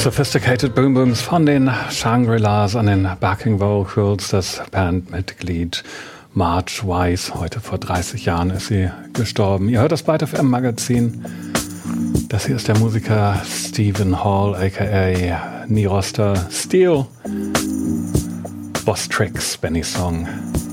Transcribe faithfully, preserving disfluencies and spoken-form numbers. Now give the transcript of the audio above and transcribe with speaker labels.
Speaker 1: Sophisticated Boom Booms von den Shangri-Las an den Backing Vocals, das Bandmitglied Marge Wise. Heute vor dreißig Jahren ist sie gestorben. Ihr hört das Byte F M Magazin. Das hier ist der Musiker Stephen Hall, aka Niroster Steel. Boss Tricks, Benny Song.